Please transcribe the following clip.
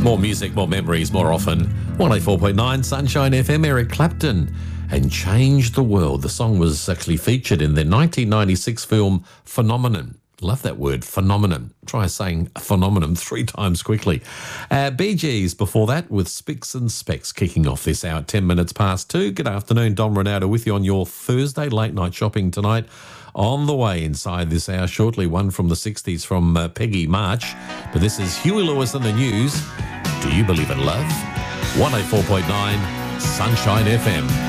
More music, more memories, more often. 104.9 Sunshine FM, Eric Clapton. And Change the World. The song was actually featured in the 1996 film Phenomenon. Love that word, phenomenon. Try saying phenomenon 3 times quickly. Bee Gees before that with Spicks and Specks kicking off this hour, 10 minutes past 2. Good afternoon, Dom Ronaldo with you on your Thursday late night shopping tonight. On the way inside this hour shortly, one from the 60s from Peggy March. But this is Huey Lewis and the News. Do you believe in love? 104.9 Sunshine FM.